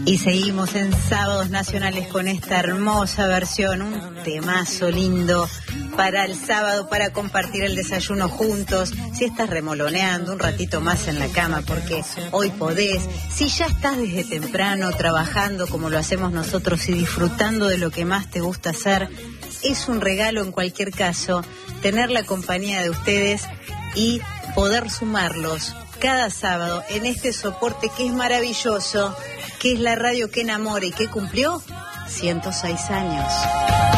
Y seguimos en Sábados Nacionales con esta hermosa versión, un temazo lindo para el sábado, para compartir el desayuno juntos. Si estás remoloneando un ratito más en la cama, porque hoy podés. Si ya estás desde temprano trabajando como lo hacemos nosotros y disfrutando de lo que más te gusta hacer, es un regalo en cualquier caso tener la compañía de ustedes y poder sumarlos cada sábado en este soporte que es maravilloso, que es la radio que enamora y que cumplió 106 años.